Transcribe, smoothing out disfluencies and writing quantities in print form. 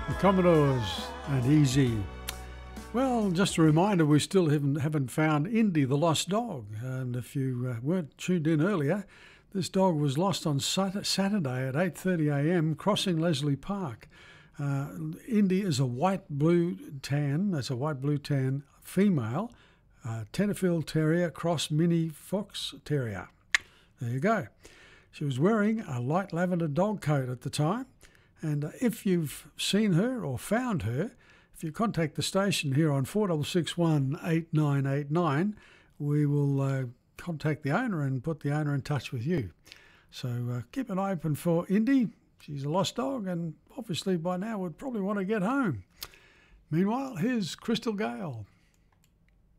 The Commodores and Easy. Well, just a reminder, we still haven't found Indy, the lost dog. And if you weren't tuned in earlier, this dog was lost on Saturday at 8:30 a.m. crossing Leslie Park. Indy is a white-blue tan. That's a white-blue tan female, Tenterfield Terrier cross mini fox terrier. There you go. She was wearing a light lavender dog coat at the time. And if you've seen her or found her, if you contact the station here on 4661 8989, we will contact the owner and put the owner in touch with you. So keep an eye open for Indy. She's a lost dog and obviously by now would probably want to get home. Meanwhile, here's Crystal Gale.